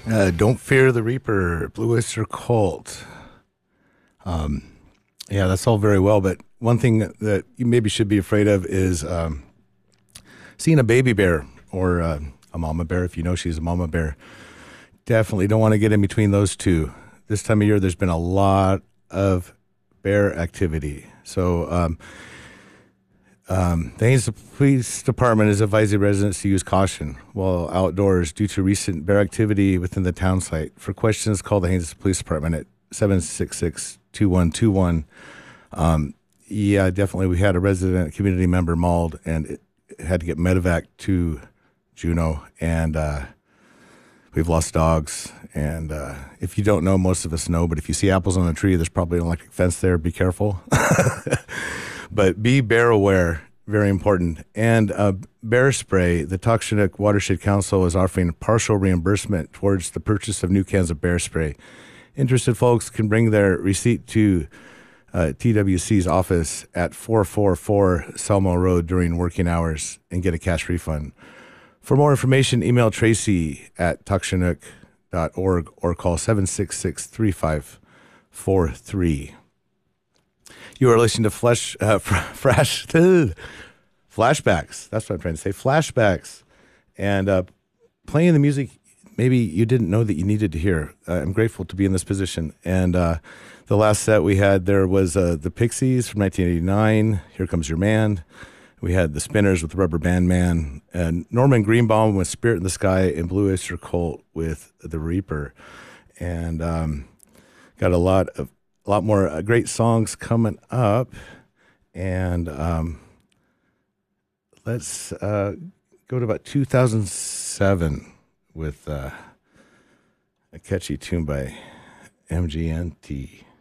Don't Fear the Reaper, Blue Oyster Cult. Yeah, that's all very well, but one thing that you maybe should be afraid of is seeing a baby bear or a mama bear, if you know she's a mama bear. Definitely don't want to get in between those two. This time of year, there's been a lot of bear activity. So the Haynesville Police Department is advising residents to use caution while outdoors due to recent bear activity within the town site. For questions, call the Haynesville Police Department at 766-2121. Yeah, definitely. We had a resident community member mauled and it had to get medevac to Juneau, and we've lost dogs. And if you don't know, most of us know, but if you see apples on a tree, there's probably an electric fence there. Be careful. But be bear aware, very important. And bear spray, the Tokshinuk Watershed Council is offering partial reimbursement towards the purchase of new cans of bear spray. Interested folks can bring their receipt to TWC's office at 444 Selmo Road during working hours and get a cash refund. For more information, email Tracy at tokshinuk.org or call 766-3543. You are listening to Flashbacks. That's what I'm trying to say. Flashbacks. And playing the music maybe you didn't know that you needed to hear. I'm grateful to be in this position. And the last set we had there was the Pixies from 1989, Here Comes Your Man. We had the Spinners with Rubber Band Man, and Norman Greenbaum with Spirit in the Sky, and Blue Oyster Cult with The Reaper. And got a lot more great songs coming up. And let's go to about 2007 with a catchy tune by MGMT.